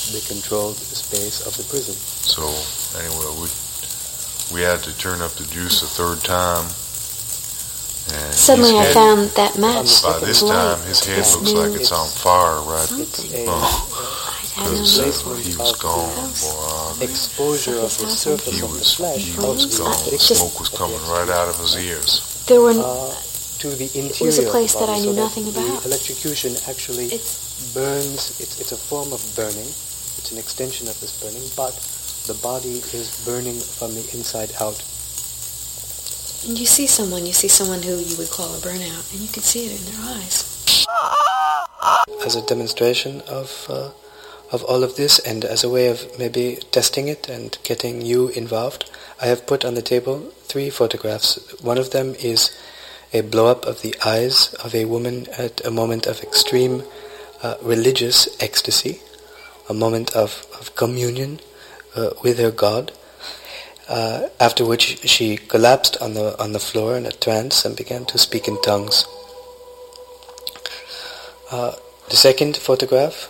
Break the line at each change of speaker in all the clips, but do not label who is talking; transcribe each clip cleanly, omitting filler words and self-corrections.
the controlled space of the prison.
So anyway, we had to turn up the juice a third time. And
suddenly I found that match.
By this time, his head looks like it's on fire, right? Because he was gone, boy.
Exposure of the surface of the flesh.
He was gone. The smoke was coming right out of his ears.
There were
to the interior.
It was a place that I knew
so
nothing about.
The electrocution actually burns. It's a form of burning. It's an extension of this burning, but the body is burning from the inside out.
And you see someone who you would call a burnout, and you can see it in their eyes.
As a demonstration of all of this, and as a way of maybe testing it and getting you involved, I have put on the table 3 photographs. One of them is a blow-up of the eyes of a woman at a moment of extreme religious ecstasy, a moment of communion with her God. After which she collapsed on the floor in a trance and began to speak in tongues. The second photograph,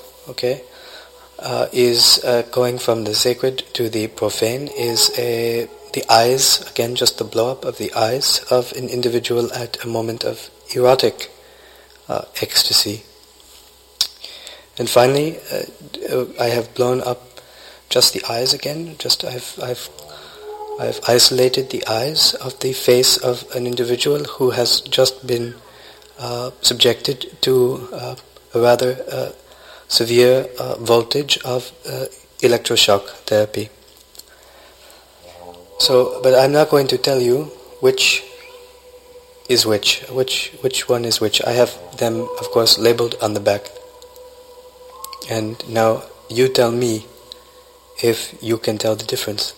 is going from the sacred to the profane. Is the eyes, again, just the blow-up of the eyes of an individual at a moment of erotic ecstasy. And finally, I have blown up just the eyes again. I've isolated the eyes of the face of an individual who has just been subjected to a rather severe voltage of electroshock therapy. So, but I'm not going to tell you which is which one is which. I have them, of course, labeled on the back. And now you tell me if you can tell the difference.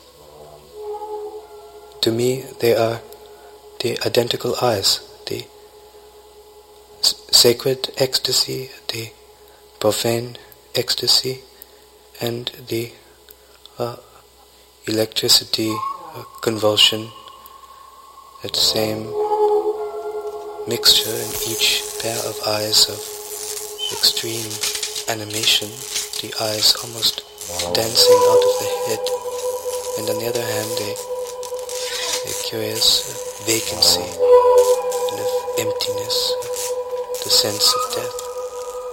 To me, they are the identical eyes, the sacred ecstasy, the profane ecstasy, and the electricity convulsion, that same mixture in each pair of eyes of extreme animation, the eyes almost dancing out of the head, and on the other hand a curious vacancy and of emptiness, the sense of death.